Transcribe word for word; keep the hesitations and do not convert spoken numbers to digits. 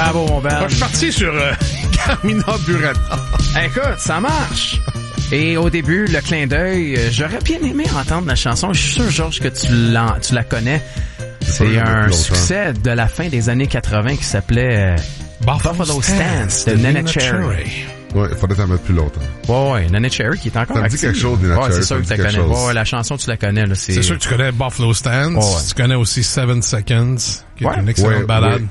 Bravo, mon Ben. Moi, je suis parti sur euh, Carmina Burana. Écoute, ça marche. Et au début, le clin d'œil, euh, j'aurais bien aimé entendre la chanson. Je suis sûr, Georges, que tu, l'en, tu la connais. C'est un succès de la fin des années quatre-vingts qui s'appelait euh, Buffalo, Buffalo Stance de Neneh Cherry. Ouais, il faudrait t'en mettre plus longtemps. Ouais, ouais, Neneh Cherry qui est encore active. Ça me dit quelque chose, Neneh Cherry. Ouais, c'est sûr que tu la connais. Ouais, ouais, la chanson, tu la connais, là. C'est, c'est sûr que tu connais Buffalo Stance. Ouais, ouais. Tu connais aussi Seven Seconds, qui est ouais. une excellente ouais, balade. Ouais.